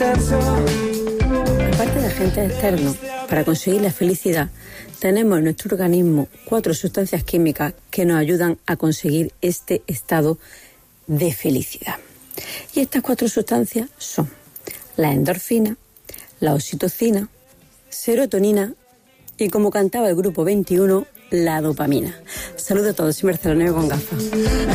Aparte de agentes externos, para conseguir la felicidad, tenemos en nuestro organismo 4 sustancias químicas que nos ayudan a conseguir este estado de felicidad. Y estas 4 sustancias son la endorfina, la oxitocina, serotonina y, como cantaba el grupo 21, la dopamina. Saludos a todos, soy Marcela Nuevo con gafas.